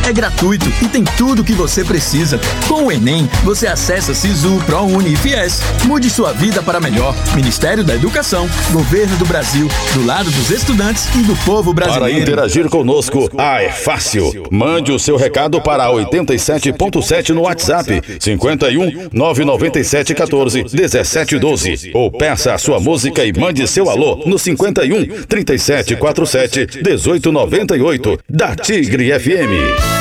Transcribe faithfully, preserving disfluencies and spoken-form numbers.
É gratuito e tem tudo o que você precisa. Com o Enem, você acessa Sisu, ProUni e Fies. Mude sua vida para melhor. Ministério da Educação, Governo do Brasil, do lado dos estudantes e do povo brasileiro. Para interagir conosco, ah, é fácil. Mande o seu recado para oitenta e sete ponto sete no WhatsApp, cinquenta e um, nove nove sete, quatorze, dezessete, doze. Ou peça a sua música e mande seu alô no cinquenta e um, trinta e sete, quarenta e sete, dezoito, noventa e oito, da Tigre F M.